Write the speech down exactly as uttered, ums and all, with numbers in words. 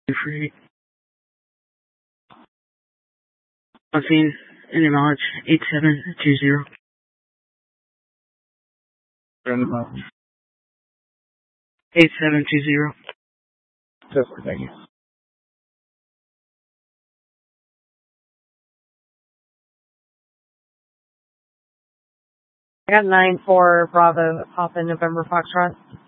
Free. I'm seeing Indian Mileage eight seven two zero. Indian Mileage. eight seven two zero. Thank you. I got nine four Bravo Papa November Foxtrot.